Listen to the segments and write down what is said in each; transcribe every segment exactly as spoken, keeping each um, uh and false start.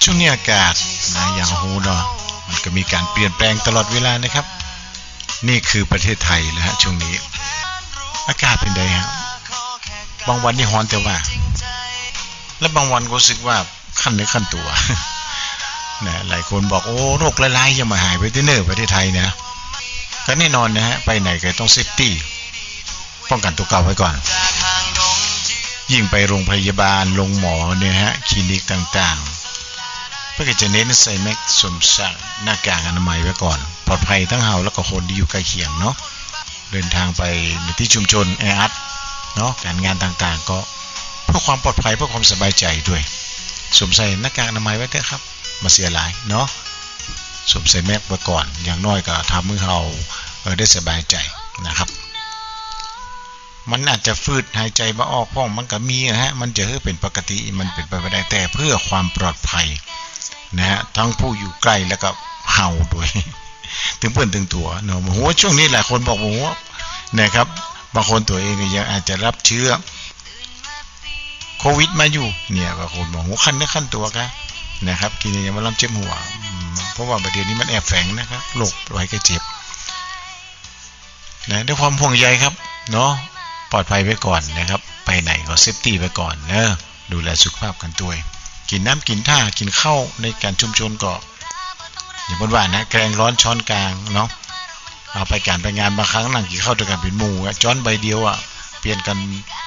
ช่วงนี้อากาศนะอย่างโหเนาะมันก็มีการเปลี่ยนแปลงตลอดเวลานะครับนี่คือประเทศไทยนะฮะช่วงนี้อากาศเป็นไงฮะบางวันนี่ร้อนแต่ว่าและบางวันก็รู้สึกว่าขั้นเนื้อขั้นตัวนะหลายคนบอกโอ้โรคหลายๆยังมาหายไปที่เนอประเทศไทยนะก็แน่นอนนะฮะไปไหนก็ต้องเซฟตี้ป้องกันตัวเก่าไว้ก่อนยิ่งไปโรงพยาบาลโรงหมอเนี่ยฮะคลินิกต่างๆเพื่อจะเน้นใส่แมสสวมใส่หน้ากากอนามัยไว้ก่อนปลอดภัยทั้งเฮาแล้วก็คนที่อยู่ใกล้เคียงเนาะเดินทางไปในที่ชุมชนแออัดเนาะการงานต่างๆก็เพื่อความปลอดภัยเพื่อความสบายใจด้วยสวมใส่หน้ากากอนามัยไว้เถอะครับมาเสียหลายเนาะสวมใส่แมสไว้ก่อนอย่างน้อยก็ทำให้เราเออได้สบายใจนะครับมันอาจจะฟืดหายใจบ่ออกพ้องมันก็มีนะฮะมันจะเป็นปกติมันเป็นไปไม่ได้แต่เพื่อความปลอดภัยนะฮะทั้งผู้อยู่ใกล้แล้วก็เฮาด้วยถึงเพื่อนถึงตัวเนาะโหช่วงนี้หลายคนบอกโหนะครับบางคนตัวเองยังอาจจะรับเชื้อโควิดมาอยู่เนี่ยบางคนบอกโหคันเนื้อคันตัวกันนะครับกินยังมาล้ำเจ็บหัวเพราะว่าประเดี๋ยวนี้มันแอบแฝงนะครับโรคไว้ก็เจ็บนะด้วยความห่วงใยครับเนาะปลอดภัยไว้ก่อนนะครับไปไหนก็เซฟตี้ไว้ก่อนเนอะดูแลสุขภาพกันด้วยกินน้ำกินท่ากินข้าวในการชุมชนก็อย่างบนว่านะแกงร้อนช้อนกลางเนาะเอาไปการไปงานบางครั้งนั่งกินข้าวด้วยกันเป็นหมู่ช้อนใบเดียวอ่ะเปลี่ยนกัน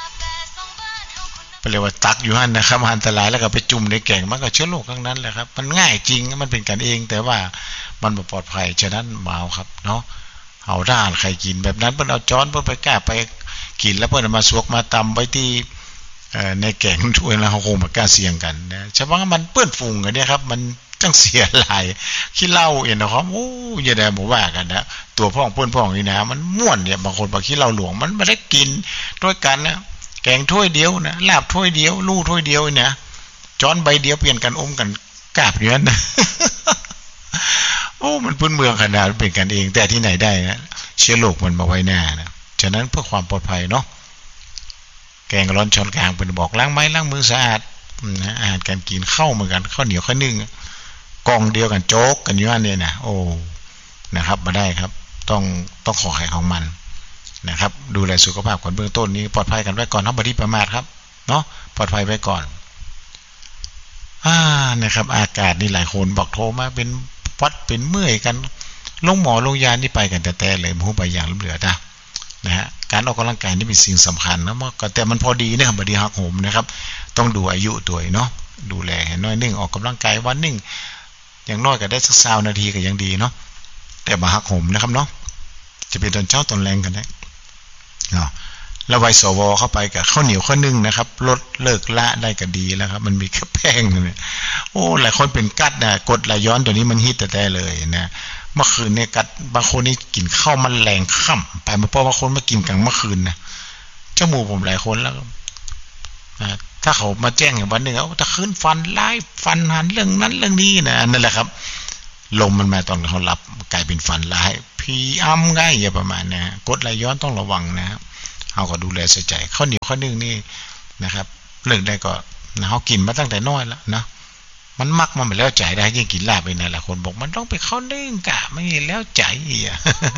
ไปเรียกว่าตักอยู่หั่นนะครับอันตรายแล้วก็ไปจุ่มในแกงมันก็เชื้อโรคทั้งนั้นแหละครับมันง่ายจริงมันเป็นกันเองแต่ว่ามันบ่ปลอดภัยฉะนั้นเมาครับเนาะเอาถ้าใครกินแบบนั้นเพิ่นเอาช้อนเพิ่นไปแก้ไปกินแล้วเพิ่นเอามาสวกมาตำไว้ที่ในแกงถ้วยแล้วเขาคงมากล้าเสี่ยงกันนะเฉพาะมันเปื้อนฝุ่งกันเนี่ยครับมันจังเสียหลายขี้เหล้าเอ็นนะครับโอ้ยอย่าได้บ่ว่ากันนะตัวพ่องเปื้อนพ่องนี่นะมันม่วนเนี่ยบางคนบอกขี้เหล้าหลวงมันไม่ได้กินด้วยกันนะแกงถ้วยเดียวนะลาบถ้วยเดียวลู่ถ้วยเดียวนะช้อนใบเดียวเปลี่ยนกันอมกันกาบอยู่นั่นนะโอ้มันพื้นเมืองขนาดเป็นกันเองแต่ที่ไหนได้นะเชื้อโรคมันมาไว้หน้านะฉะนั้นเพื่อความปลอดภัยเนาะแกงร้อนช้อนกลางเป็นบอกล้างไม้ล้างมือสะอาดนะอาหารการกินข้าวเหมือนกันข้าวเหนียวข้าวนึ่งกองเดียวกันโจ๊กกันอยู่อันนี้นะโอ้นะครับมาได้ครับต้องต้องขอให้ของมันนะครับดูแลสุขภาพก่อนเบื้องต้นนี้ปลอดภัยกันไว้ก่อนครับบ่ได้ประมาทครับเนาะปลอดภัยไว้ก่อนอ่านะครับอากาศนี่หลายคนบอกโทรมาเป็นวัดเป็นเมื่อยกันลงหมอลงยานี่ไปกันแต่แต่เลยมูไปอย่างเหลือนะนะฮะการออกกำลังกายนี่เป็นสิ่งสำคัญนะมันก็แต่มันพอดีนะครับบ่ได้หักโหมนะครับต้องดูอายุตัวเนาะดูแลให้น้อยนึงออกกำลังกายวันนึงอย่างน้อยก็ได้สักยี่สิบนาทีก็ยังดีเนาะแต่บ่หักโหมนะครับเนาะจะเป็นตอนเช้าตอนแรงกันได้เนาะแล้วไวสวเข้าไปกับข้าวเหนียวข้าวนึ่งนะครับลดเลิกละได้ก็ดีแล้วครับมันมีแค่แป้งเนี่ยโอ้หลายคนเป็นกัดนะกดไหลย้อนตัวนี้มันฮิตแต่แต่เลยนะเมื่อคืนเนี่ยกัดบางคนนี่กินข้าวมันแรงค่ำไปมาเพราะบางคนมากินกลางเมื่อคืนนะเจ้าหมูผมหลายคนแล้วถ้าเขามาแจ้งอย่างวันหนึ่งเอาถ้าคืนฟันไล่ฟันหันเรื่องนั้นเรื่องนี้นะนั่นแหละครับลมมันมาตอนเขาหลับกลายเป็นฟันลายพีอ้ำง่ายอย่างประมาณนะกดไหลย้อนต้องระวังนะครับเขาก็ดูแลใส่ใจข้าวเหนียวข้าวนึ่งนี่นะครับเลิกได้ก็นะเขากินมาตั้งแต่น้อยแล้วนะมันมักมันไม่แล้วใจได้ยิ่งกินลาบไปนะหลายคนบอกมันต้องไปข้าวนึ่งกะไม่แล้วใจอ่ะ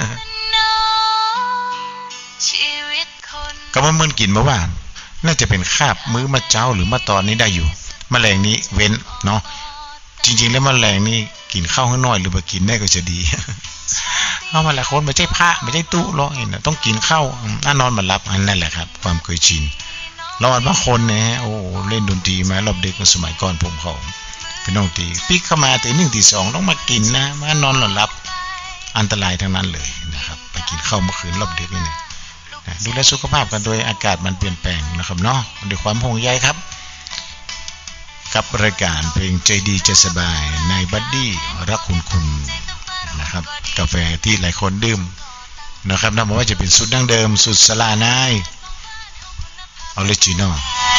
ก็มันมึนกินมาว่าน่าจะเป็นคาบมื้อมาเจ้าหรือมาตอนนี้ได้อยู่แมลงนี้เว้นเนาะจริงๆแล้วแมลงนี่กินข้าวข้างน้อยหรือมากินได้ก็จะดีเอามาหลายคนไม่ใช่พระไม่ใช่ตู้หรอกเนี่ยต้องกินข้าวน่านอนมาหลับอันนั่นแหละครับความเคยชินเราบางคนเนี่ยโอ้เล่นดนตรีมารอบเด็กสมัยก่อนผมเขาเป็นน้องตีปิ๊กเข้ามาตีหนึ่งตีสองต้องมากินนะมานอนหลับอันตรายทั้งนั้นเลยนะครับไปกินข้าวเมื่อคืนรอบเด็กนี่นะดูแลสุขภาพกันโดยอากาศมันเปลี่ยนแปลงนะครับเนาะด้วยความห่วงใยครับกับรายการเพลงใจดีใจสบายในบัดดี้รักคุณคุณนะครับกาแฟที่หลายคนดื่มนะครับนะบอกว่าจะเป็นสูตรดั้งเดิมสูตรสลานายออริจินอล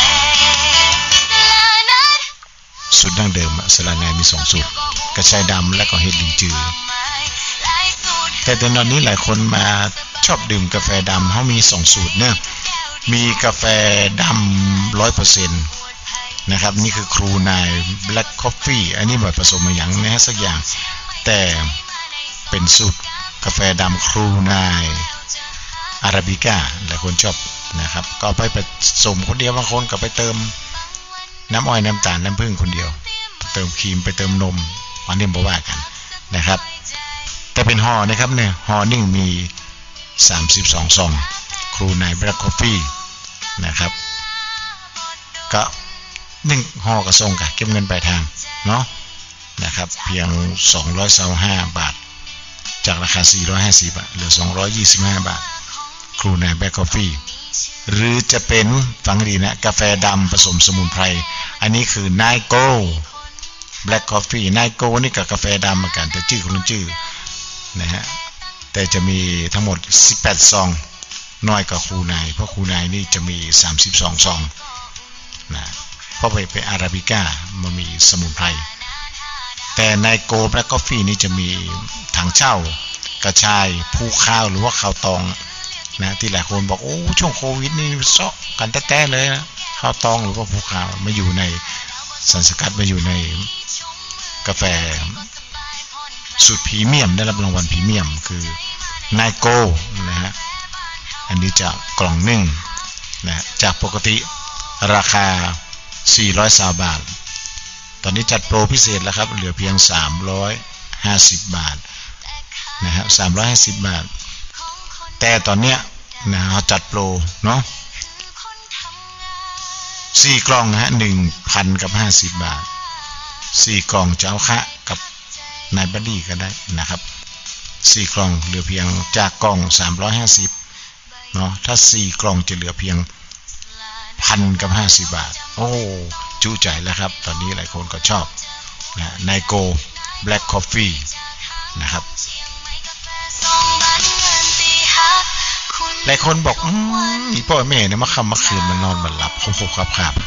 สูตรดั้งเดิมสลานายมีสองสูตรกระชายดำและก็เห็ดลิงจือแต่ตอนนี้หลายคนมาชอบดื่มกาแฟดำเขามีสองสูตรเนี่ยมีกาแฟดำร้อยเปอร์เซ็นต์นะครับนี่คือครูนาย Black Coffee อันนี้แบบผสมมาอย่างนะฮะสักอย่างแต่เป็นสูตรกาแฟดำครูนายอาราบิก้าหลายคนชอบนะครับก็ไปผสมคนเดียวบางคนก็ไปเติมน้ำอ้อยน้ำตาลน้ำผึ้งคนเดียวเติมครีมไปเติมนมอันนี้บ่ว่ากันนะครับแต่เป็นห่อนะครับเนี่ยห่อหนึ่งมีสามสิบสองซองครูนาย Black Coffee นะครับก็หนึ่งห่อกระส่งกับเก็บเงินปลายทางเนาะนะครับเพียงสองร้อยยี่สิบห้าบาทจากราคาสี่ร้อยห้าสิบบาทเหลือสองร้อยยี่สิบห้าบาทครูนาย Black Coffee หรือจะเป็นฟังดีนะกาแฟดำผสมสมุนไพรอันนี้คือนายโก้ Black Coffee นายโก้นี่กับกาแฟดำเหมือนกันแต่ชื่อคนละชื่อนะฮะแต่จะมีทั้งหมดสิบแปดซองน้อยกว่าครูนายเพราะครูนายนี่จะมีสามสิบสองซองนะเพราะไปเป็นอาราบิก้ามันมีสมุนไพรแต่ในโกลด์ Black Coffee นี่จะมีถังเช่ากระชายผู้ข้าวหรือว่าข้าวตองนะที่หลายคนบอกโอ้ช่วงโควิดนี่เซาะกันแต้ๆเลยนะข้าวตองหรือว่าผู้ข้าวมาอยู่ในสารสกัดมาอยู่ในกาแฟสูตรพรีเมียมได้รับรางวัลพรีเมียมคือนายโกนะฮะอันนี้จากกล่องหนึ่งนะจากปกติราคาสี่ร้อยยี่สิบบาทตอนนี้จัดโปรพิเศษแล้วครับเหลือเพียงสามร้อยห้าสิบบาทนะฮะสามร้อยห้าสิบบาทแต่ตอนเนี้ยนะเราจัดโปรเนาะสี่กล่องนะฮะ หนึ่งพัน กับห้าสิบบาทสี่กล่องจะเอาคะกับนายบัดดี้ก็ได้นะครับสี่กล่องเหลือเพียงจากกล่องสามร้อยห้าสิบเนาะถ้าสี่กล่องจะเหลือเพียงพันกับห้าสิบบาทโอ้จุใจแล้วครับตอนนี้หลายคนก็ชอบนะไนโก Black Coffee นะครับหลายคนบอกอืมอีพ่อแม่เนี่ยมาค่ำมาคืนมันนอนมันหลับคงคงครับครับ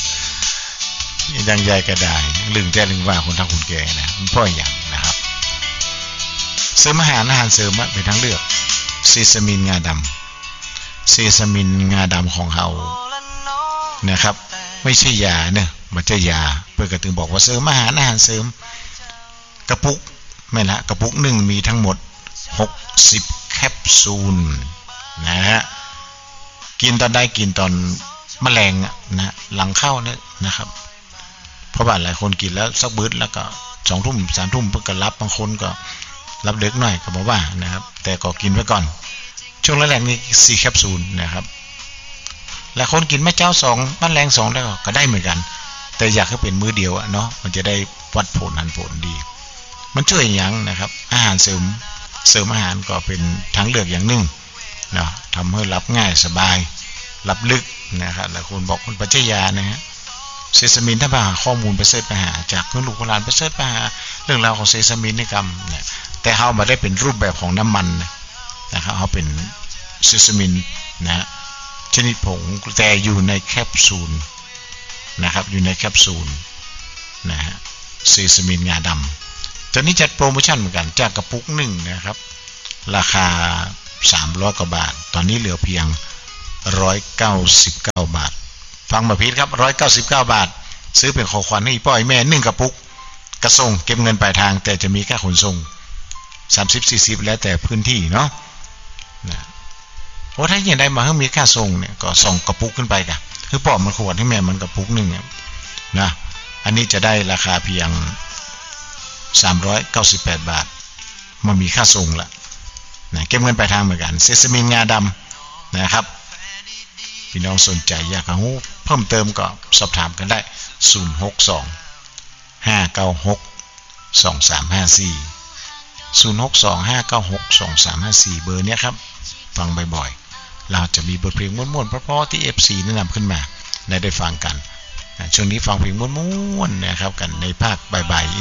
ยังใหญ่ก็ได้ลึงแต่ลึงว่าคนทางคนแก่นะมันพ่ออย่างนะครับเสริมอาหารอาหารเสริมเป็นทั้งเลือกเซซามินงาดำเซซามินงาดำของเรานะครับไม่ใช่ยาเนี่ยมันจะยาเพื่อกระตึงบอกว่าเสริมอาหารอาหารเสริมกระปุกไม่ละกระปุกหนึ่งมีทั้งหมดหกสิบแคปซูลนะฮะกินตอนได้กินตอนแมลงนะหลังเข้าเนี่ยนะครับเพราะว่าหลายคนกินแล้วสักบึ้ดแล้วก็สองทุ่มสามทุ่มเพิ่งก็รับบางคนก็รับเด็กหน่อยก็บอกว่านะครับแต่ก็กินไว้ก่อนช่วงแรกๆนี่สี่แคปซูลนะครับหลายคนกินแม่เจ้าสองแมลงสองแล้วก็ได้เหมือนกันแต่อยากให้เป็นมื้อเดียวเนาะมันจะได้วัดผลหันผลดีมันช่วยอย่างนะครับอาหารเสริมเสริมอาหารก็เป็นทางเลือกอย่างหนึ่งเนาะทำให้รับง่ายสบายรับลึกนะครับหลายคนบอกมันปัจจัยยานะฮะเซซามินถ้าไปหาข้อมูลไปเสิร์ชไปหาจากคุณลูกคุณหลานไปเสิร์ชไปหาเรื่องราวของเซซามินนี่กรรมเนี่ยแต่เขามาได้เป็นรูปแบบของน้ำมันนะครับเขาเป็นเซซามินนะชนิดผงแต่อยู่ในแคปซูลนะครับอยู่ในแคปซูลนะฮะเซซามินงาดำตอนนี้จัดโปรโมชั่นเหมือนกันจากกระปุกหนึ่งนะครับราคาสามร้อยกว่าบาทตอนนี้เหลือเพียงหนึ่งร้อยเก้าสิบเก้าบาทฟังมาพีทครับหนึ่งร้อยเก้าสิบเก้าบาทซื้อเป็นของขวัญให้พ่อให้แม่หนึ่งกระปุกกระส่งเก็บเงินปลายทางแต่จะมีค่าขนส่งสามสิบ สี่สิบแล้วแต่พื้นที่เนาะนะเพราะถ้าอย่างใดมาให้มีค่าส่งเนี่ยก็ส่งกระปุกขึ้นไปกันคือพ่อมันขวดให้แม่มันกระปุกหนึ่งนะอันนี้จะได้ราคาเพียงสามร้อยเก้าสิบแปดบาทมันมีค่าส่งละนะเก็บเงินปลายทางเหมือนกันเซซามินงาดำนะครับพี่น้องสนใจอยากรู้เพิ่มเติมก็สอบถามกันได้ศูนย์ หก สอง ห้า เก้า หก สอง สาม ห้า สี่ ศูนย์ หก สอง ห้า เก้า หก สอง สาม ห้า สี่เบอร์เนี้ยครับฟังบ่อยๆเราจะมีบทเพลงม่วนๆเพราะๆที่ เอฟ ซี แนะนำขึ้นมาได้ได้ฟังกันช่วงนี้ฟังเพลงม่วนๆนะครับกันในภาคบ่ายๆ